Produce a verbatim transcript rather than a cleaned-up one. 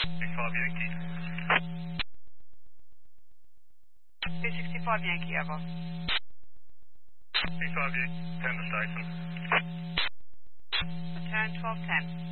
sixty-five Yankee. two sixty-five Yankee, over. sixty-five Yankee, ten to station. Return twelve ten.